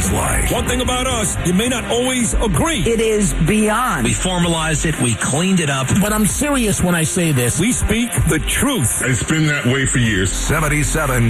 sounds like. One thing about us, you may not always agree. It is beyond. We formalized it. We cleaned it up. But I'm serious when I say this. We speak the truth. It's been that way for years. 77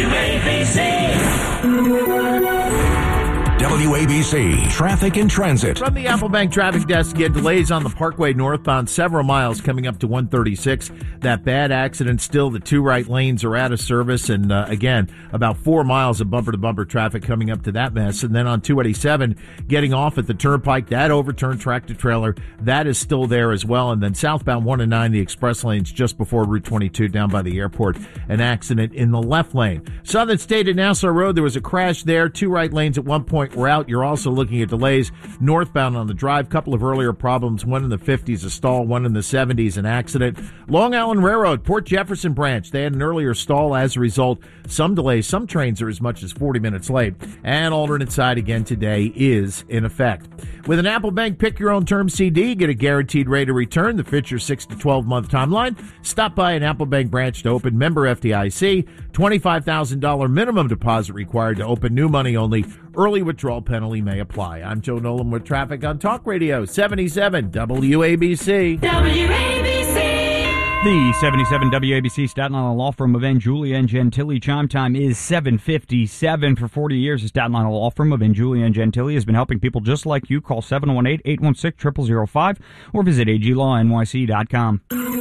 WABC Traffic and Transit. From the Applebank Traffic Desk, get delays on the Parkway northbound several miles coming up to 136. That bad accident still, the two right lanes are out of service. And again, about 4 miles of bumper-to-bumper traffic coming up to that mess. And then on 287, getting off at the Turnpike, that overturned tractor-trailer, that is still there as well. And then southbound 1 and 9, the express lanes just before Route 22 down by the airport, an accident in the left lane. Southern State at Nassau Road, there was a crash there. Two right lanes at one point were out. You're also looking at delays northbound on the drive. Couple of earlier problems, one in the 50s, a stall, one in the 70s, an accident. Long Island Railroad, Port Jefferson branch, they had an earlier stall. As a result, some delays. Some trains are as much as 40 minutes late. And alternate side again today is in effect. With an Applebank Pick Your Own Term CD, get a guaranteed rate of return, the Fisher 6 to 12 month timeline. Stop by an Applebank branch to open. Member FDIC, $25,000 minimum deposit required to open. New money only. Early withdrawal penalty may apply. I'm Joe Nolan with traffic on Talk Radio 77 WABC. The 77 WABC Staten Island law firm of N. Julia and Gentili. Chime time is 7:57. For 40 years, the Staten Island law firm of N. Julia and Gentili has been helping people just like you. Call 718-816-0005 or visit aglawnyc.com.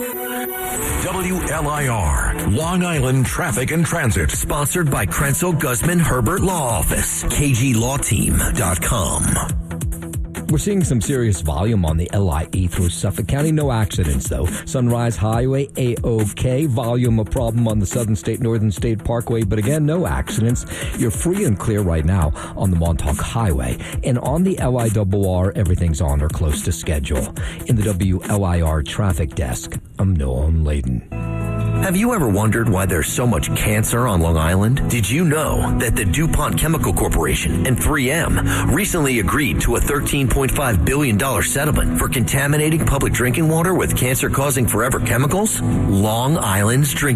WLIR, Long Island Traffic and Transit. Sponsored by Krenzel Guzman Herbert Law Office. KGLawTeam.com. We're seeing some serious volume on the LIE through Suffolk County. No accidents, though. Sunrise Highway, A-OK. Volume a problem on the Southern State, Northern State Parkway. But again, no accidents. You're free and clear right now on the Montauk Highway. And on the LIRR, everything's on or close to schedule. In the WLIR Traffic Desk, I'm Noam Layden. Have you ever wondered why there's so much cancer on Long Island? Did you know that the DuPont Chemical Corporation and 3M recently agreed to a $13.5 billion settlement for contaminating public drinking water with cancer-causing forever chemicals? Long Island's drinking